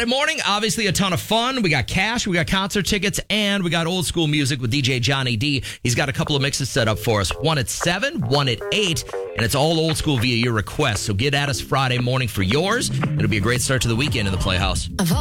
Friday morning, obviously a ton of fun. We got cash, we got concert tickets, and we got old school music with DJ Johnny D. He's got a couple of mixes set up for us. One at 7, one at 8, and it's all old school via your request. So get at us Friday morning for yours. It'll be a great start to the weekend in the Playhouse.